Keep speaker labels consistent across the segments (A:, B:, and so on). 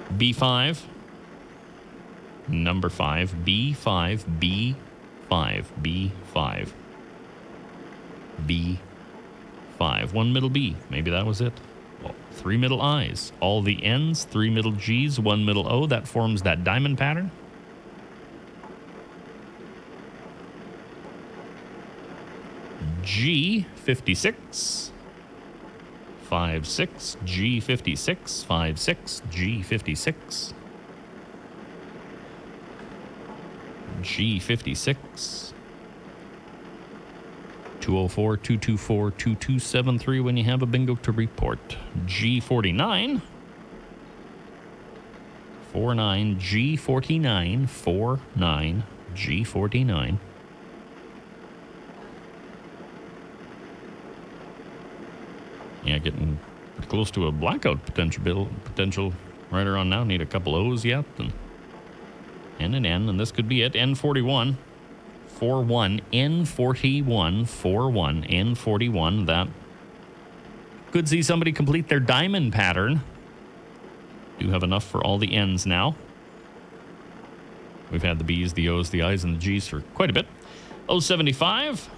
A: B5. Number 5. B5. B5. B5. B5. One middle B. Maybe that was it. Well, 3 middle I's. All the N's, 3 middle G's, 1 middle O. That forms that diamond pattern. G56. 5, 6. G56. 5, 6. G56. G56. 204-224-2273 when you have a bingo to report. G49. 49. G49. 49. G49. Yeah, getting close to a blackout potential right around now. Need a couple O's yet. And an N, and this could be it. N41. 41. N41. 41. N41. That could see somebody complete their diamond pattern. Do have enough for all the N's now. We've had the B's, the O's, the I's, and the G's for quite a bit. 075.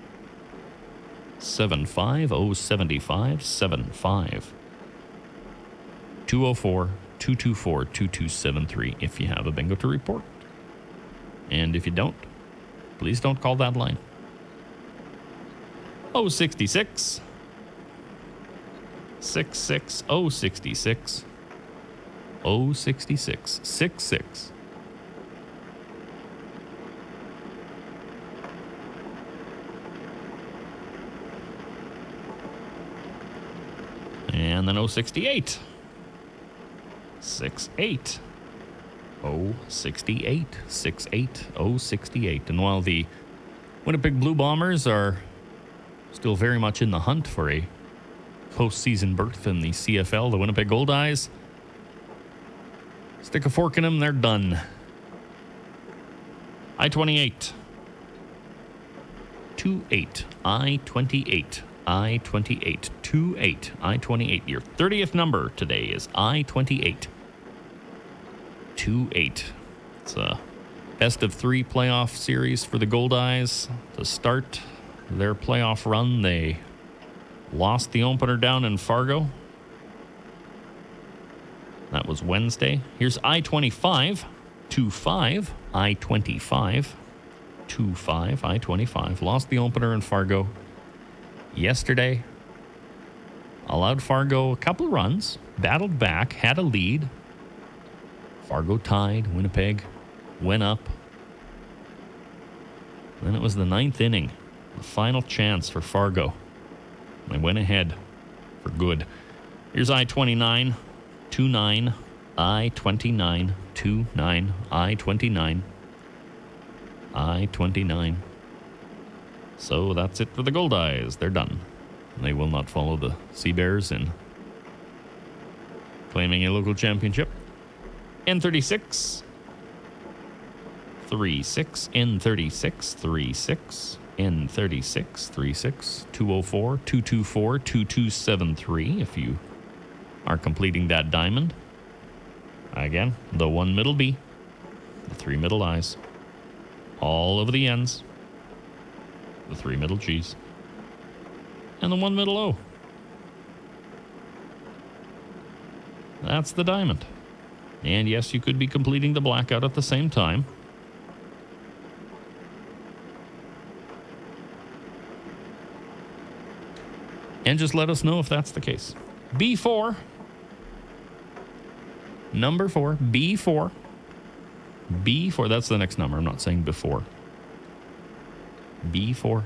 A: 75. 075. 75. 204-224-2273 if you have a bingo to report. And if you don't, please don't call that line. 066. 66. 066. 066. 66. And then 068. 68. 068. 68. 068. And while the Winnipeg Blue Bombers are still very much in the hunt for a postseason berth in the CFL, the Winnipeg Gold Eyes, stick a fork in them, they're done. I-28. 28. I-28. I-28. 28. I-28. Your 30th number today is I-28. 28. It's a best of 3 playoff series for the Gold Eyes. To start their playoff run, they lost the opener down in Fargo. That was Wednesday. Here's I-25. 2-5. I-25. 2-5. I-25. Lost the opener in Fargo yesterday. Allowed Fargo a couple runs. Battled back. Had a lead. Fargo tied. Winnipeg went up. Then it was the 9th inning. The final chance for Fargo. They went ahead for good. Here's I-29. 2-9. I-29. 2-9. I-29. I-29. So that's it for the Gold Eyes. They're done. They will not follow the Sea Bears in claiming a local championship. N36. 3-6. N36. 3-6. N36. 3-6. 204-224-2273 if you are completing that diamond. Again, the 1 middle B. The 3 middle I's. All over the N's. The 3 middle G's. And the 1 middle O. That's the diamond. And yes, you could be completing the blackout at the same time. And just let us know if that's the case. B4. Number 4. B4. B4. That's the next number. I'm not saying before. B4.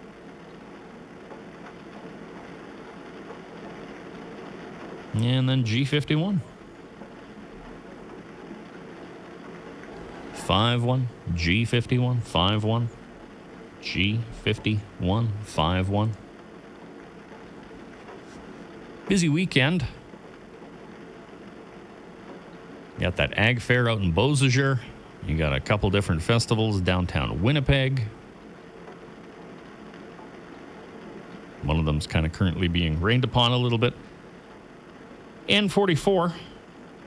A: And then G51. 5-1. G51. 5-1. G51. 5-1. Busy weekend. You got that ag fair out in Beausejour. You got a couple different festivals downtown Winnipeg. One of them's kind of currently being rained upon a little bit. N44.